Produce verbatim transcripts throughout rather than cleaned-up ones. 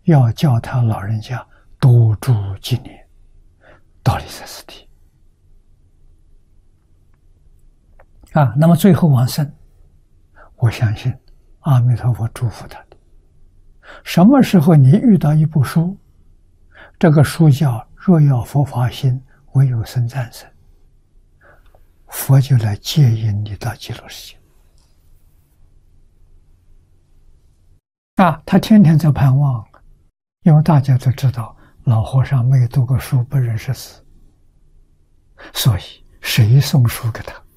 要叫他老人家多住几年，道理在此地啊。那么最后往生，我相信阿弥陀佛祝福他的。什么时候你遇到一部书，这个书叫若要佛法心，唯有僧赞生，佛就来接引你到极乐世界啊！他天天在盼望，因为大家都知道老和尚没有读过书，不认识字，所以谁送书给他？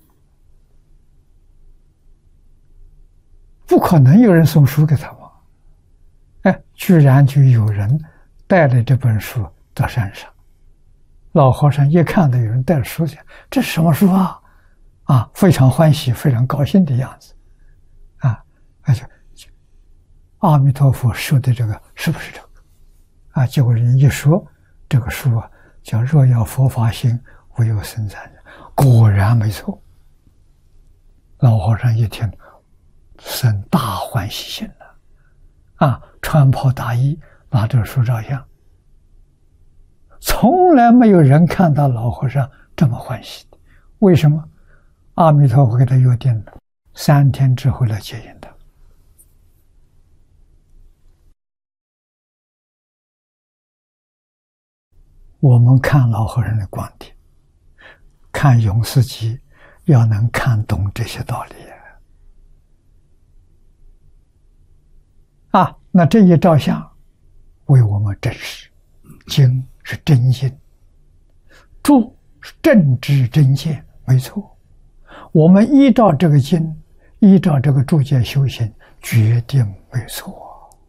不可能有人送书给他嘛！哎，居然就有人带了这本书到山上，老和尚一看到有人带了书去，这是什么书啊？啊，非常欢喜，非常高兴的样子，啊，而且阿弥陀佛说的这个是不是这个？啊，结果人一说，这个书啊叫若要佛法心，唯有僧赞生，果然没错。老和尚一听，生大欢喜心了，啊，穿袍大衣，拿着书照相。从来没有人看到老和尚这么欢喜的，为什么？阿弥陀佛给他约定了，三天之后来接引他。我们看老和尚的观点，看永世集，要能看懂这些道理啊！那这一照相，为我们证实，经是真心，住是正知真见，没错。我们依照这个经，依照这个注解修行，决定没错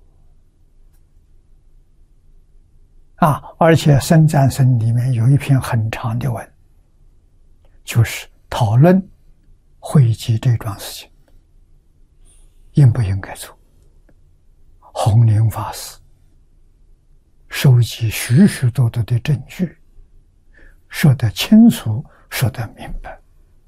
啊！而且僧赞生里面有一篇很长的文，就是讨论会集这桩事情应不应该做。弘宁法师收集许许多多的证据，说得清楚，说得明白。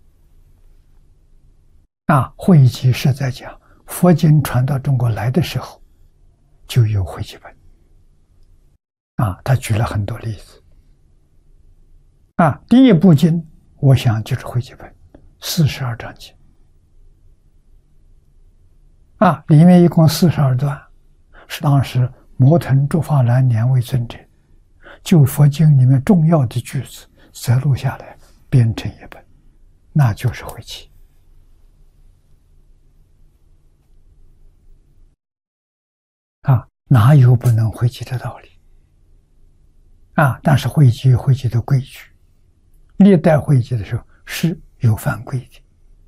啊，会集是在讲佛经传到中国来的时候就有会集本。啊，他举了很多例子。啊，第一部经，我想就是会集本，四十二章经。啊，里面一共四十二段，是当时摩腾竺法兰两位尊者就佛经里面重要的句子摘录下来，编成一本，那就是会集。啊，哪有不能会集的道理？啊，但是会集有会集的规矩，历代会集的时候是有犯规的。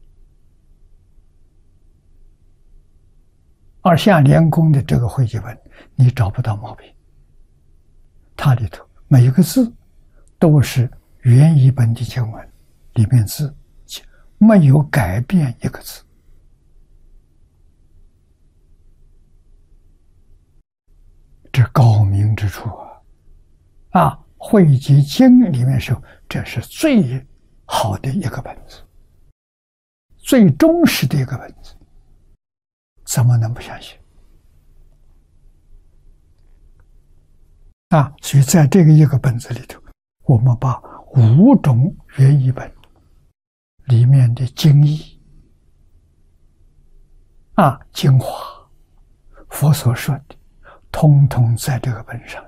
而像莲公的这个会集本，你找不到毛病，它里头每一个字都是原译本的经文，里面字没有改变一个字。这高明之处啊！啊，会集经里面说，这是最好的一个本子，最忠实的一个本子，怎么能不相信？啊，所以在这个一个本子里头，我们把五种原译本里面的经义啊、精华，佛所说的，通通在这个本上。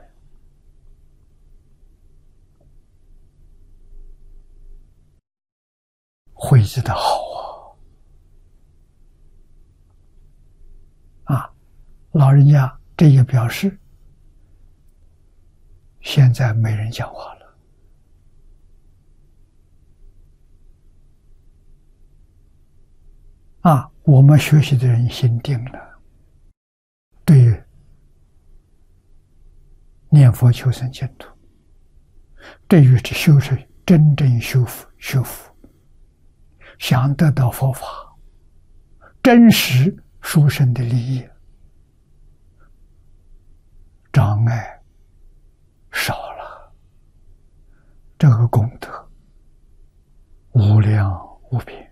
会集的好啊！啊，老人家这也表示，现在没人讲话了。啊，我们学习的人心定了，对于念佛求生净土，对于这修持真正修福修福，想得到佛法真实殊胜的利益，障碍少了，这个功德无量无边。